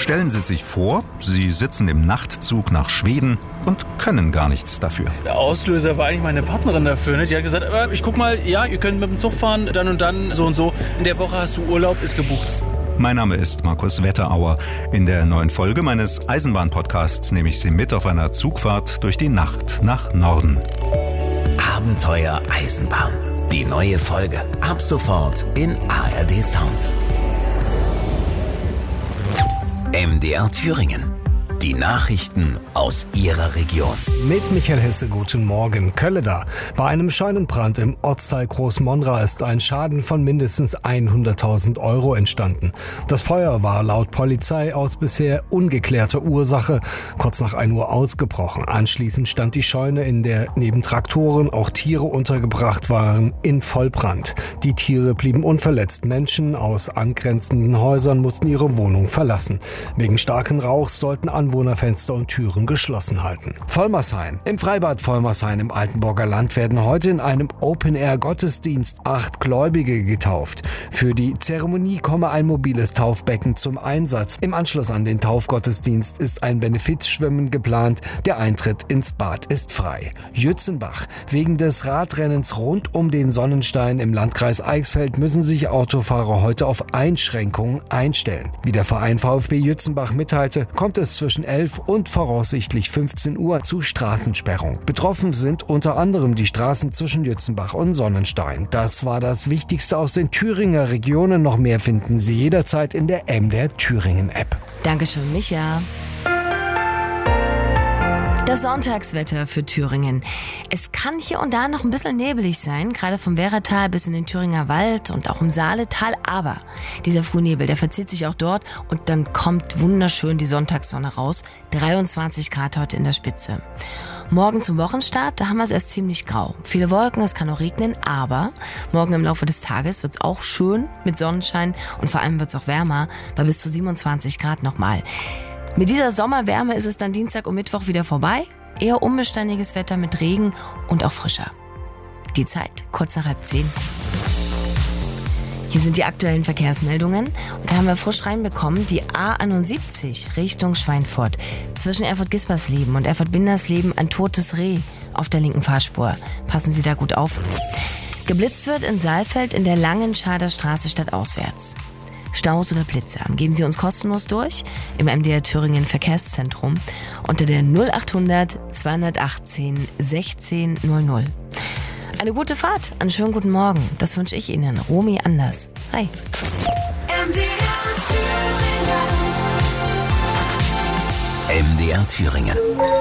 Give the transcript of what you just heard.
Stellen Sie sich vor, Sie sitzen im Nachtzug nach Schweden und können gar nichts dafür. Der Auslöser war eigentlich meine Partnerin dafür. Ne? Die hat gesagt, ich guck mal, ja, ihr könnt mit dem Zug fahren, dann und dann, so und so. In der Woche hast du Urlaub, ist gebucht. Mein Name ist Markus Wetterauer. In der neuen Folge meines Eisenbahn-Podcasts nehme ich Sie mit auf einer Zugfahrt durch die Nacht nach Norden. Abenteuer Eisenbahn. Die neue Folge. Ab sofort in ARD Sounds. MDR Thüringen. Die Nachrichten aus Ihrer Region. Mit Michael Hesse, guten Morgen. Kölleda. Bei einem Scheunenbrand im Ortsteil Großmonra ist ein Schaden von mindestens 100.000 Euro entstanden. Das Feuer war laut Polizei aus bisher ungeklärter Ursache kurz nach 1 Uhr ausgebrochen. Anschließend stand die Scheune, in der neben Traktoren auch Tiere untergebracht waren, in Vollbrand. Die Tiere blieben unverletzt. Menschen aus angrenzenden Häusern mussten ihre Wohnung verlassen. Wegen starken Rauchs sollten Anwohner Fenster und Türen geschlossen halten. Vollmershain. Im Freibad Vollmershain im Altenburger Land werden heute in einem Open-Air-Gottesdienst 8 Gläubige getauft. Für die Zeremonie komme ein mobiles Taufbecken zum Einsatz. Im Anschluss an den Taufgottesdienst ist ein Benefizschwimmen geplant. Der Eintritt ins Bad ist frei. Jützenbach. Wegen des Radrennens rund um den Sonnenstein im Landkreis Eichsfeld müssen sich Autofahrer heute auf Einschränkungen einstellen. Wie der Verein VfB Jützenbach mitteilte, kommt es zwischen 11 und voraussichtlich 15 Uhr zu Straßensperrung. Betroffen sind unter anderem die Straßen zwischen Jützenbach und Sonnenstein. Das war das Wichtigste aus den Thüringer Regionen. Noch mehr finden Sie jederzeit in der MDR Thüringen App. Dankeschön, Micha. Das Sonntagswetter für Thüringen. Es kann hier und da noch ein bisschen nebelig sein, gerade vom Werratal bis in den Thüringer Wald und auch im Saaletal. Aber dieser Frühnebel, der verzieht sich auch dort und dann kommt wunderschön die Sonntagssonne raus. 23 Grad heute in der Spitze. Morgen zum Wochenstart, da haben wir es erst ziemlich grau. Viele Wolken, es kann auch regnen, aber morgen im Laufe des Tages wird es auch schön mit Sonnenschein und vor allem wird es auch wärmer, bei bis zu 27 Grad nochmal. Mit dieser Sommerwärme ist es dann Dienstag und Mittwoch wieder vorbei. Eher unbeständiges Wetter mit Regen und auch frischer. Die Zeit, kurz nach 9:30. Hier sind die aktuellen Verkehrsmeldungen. Und da haben wir frisch reinbekommen, die A71 Richtung Schweinfurt. Zwischen Erfurt-Gispersleben und Erfurt-Bindersleben ein totes Reh auf der linken Fahrspur. Passen Sie da gut auf. Geblitzt wird in Saalfeld in der Langenscheider Straße stadtauswärts. Staus oder Blitze, geben Sie uns kostenlos durch im MDR Thüringen Verkehrszentrum unter der 0800 218 1600. Eine gute Fahrt, einen schönen guten Morgen. Das wünsche ich Ihnen. Romy Anders. Hi. MDR Thüringen.